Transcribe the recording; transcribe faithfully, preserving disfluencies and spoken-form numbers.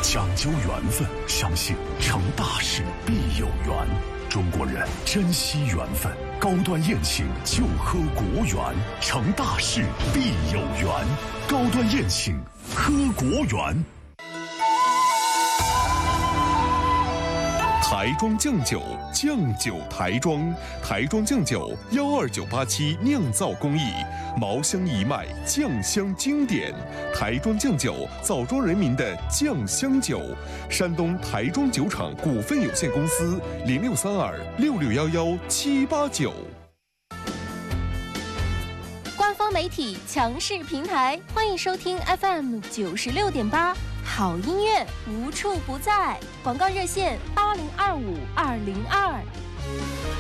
讲究缘分，相信成大事必有缘。中国人珍惜缘分，高端宴请就喝国源，成大事必有缘。高端宴请，喝国源。 台庄酱酒，酱酒台庄，台庄酱酒幺二九八七酿造工艺，茅香一脉，酱香经典。台庄酱酒，枣庄人民的酱香酒。山东台庄酒厂股份有限公司零六三二六六幺幺七八九。 官方媒体强势平台，欢迎收听 F M 九十六点八。好音乐无处不在，广告热线八零二五二零二。